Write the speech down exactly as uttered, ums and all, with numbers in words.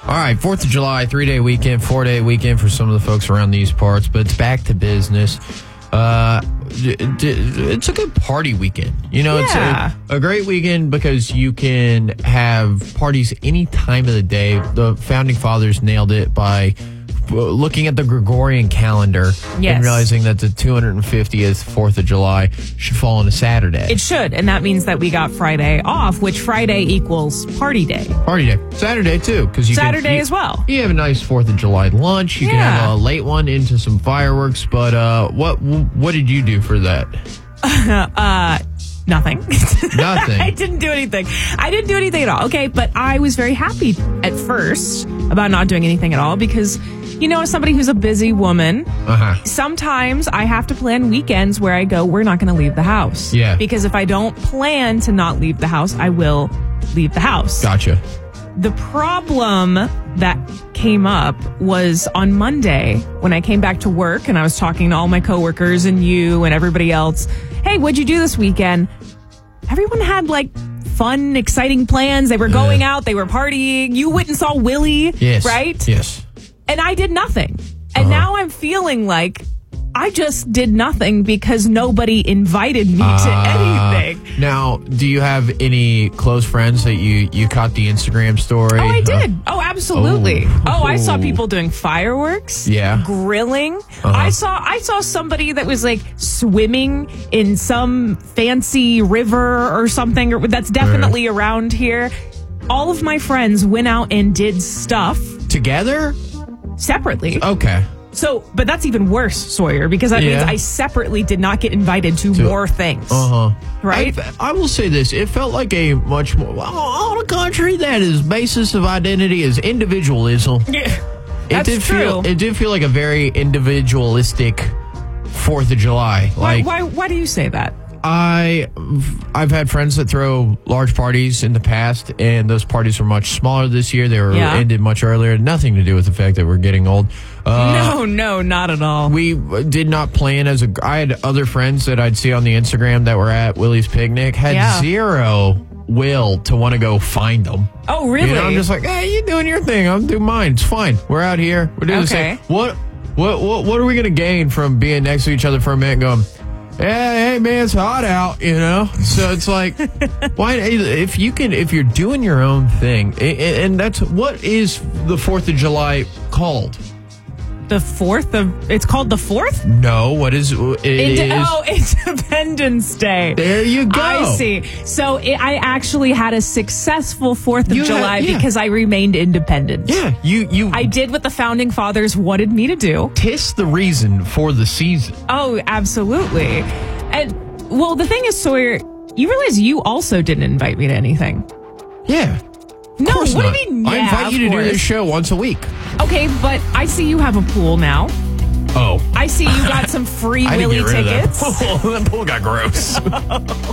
All right, fourth of July, three-day weekend, four-day weekend for some of the folks around these parts, but it's back to business. Uh, d- d- it's a good party weekend. You know, Yeah. it's a, a great weekend because you can have parties any time of the day. The Founding Fathers nailed it by looking at the Gregorian calendar Yes. and realizing that the two hundred fiftieth fourth of July should fall on a Saturday. It should, and that means that we got Friday off, which Friday equals party day. Party day. Saturday, too. Cause you Saturday can, you, as well. You have a nice fourth of July lunch. You can Yeah. have a late one into some fireworks. But uh, what what did you do for that? uh, nothing. Nothing. I didn't do anything. I didn't do anything at all. Okay, but I was very happy at first about not doing anything at all because, you know, as somebody who's a busy woman, Uh-huh. sometimes I have to plan weekends where I go, we're not going to leave the house. Yeah. Because if I don't plan to not leave the house, I will leave the house. Gotcha. The problem that came up was on Monday when I came back to work and I was talking to all my coworkers and you and everybody else. Hey, what'd you do this weekend? Everyone had like fun, exciting plans. They were going out. They were partying. You went and saw Willie, Yes. right? Yes. And I did nothing. And Uh-huh. now I'm feeling like I just did nothing because nobody invited me to Uh, anything. Now, do you have any close friends that you, you caught the Instagram story? Oh, I Uh, did. Oh, absolutely. Oh. Oh, I saw Oh. people doing fireworks. Yeah. Grilling. Uh-huh. I saw I saw somebody that was like swimming in some fancy river or something or that's definitely around here. All of my friends went out and did stuff Together? separately. Okay. So, but that's even worse, Sawyer, because that Yeah. means I separately did not get invited to, To- more things. Uh-huh. Right? I, I will say this. It felt like a much more... On a country that is basis of identity is individualism. Yeah. It That's did true. feel it did feel like a very individualistic Fourth of July. why, Like why, why do you say that? I, I've had friends that throw large parties in the past, and those parties were much smaller this year. They were Yeah. ended much earlier. Nothing to do with the fact that we're getting old. Uh, no, no, not at all. We did not plan as a. I had other friends that I'd see on the Instagram that were at Willie's picnic. Had Yeah. zero will to want to go find them. Oh, really? You know, I'm just like, hey, you doing your thing. I'm doing mine. It's fine. We're out here. We're doing the Okay. same. What, what, what, what are we going to gain from being next to each other for a minute and going, hey, hey, man, it's hot out, you know? So it's like, why, if you can, if you're doing your own thing, a- a- and that's, what is the fourth of July called? The fourth of it's called the fourth. No, what is, it Inde- is, oh, Independence Day. there you go. I see. So it, I actually had a successful Fourth of You had- July yeah. because I remained independent. Yeah, you, you I did what the founding fathers wanted me to do. tis the reason for the season. Oh, absolutely. And well, the thing is, Sawyer, you realize you also didn't invite me to anything. Yeah. Of No, course what not. do you mean? I Yeah, invite of you to do course. this show once a week. Okay, but I see you have a pool now. Oh. I see you got some free I didn't Willy get rid tickets. of that. That pool got gross.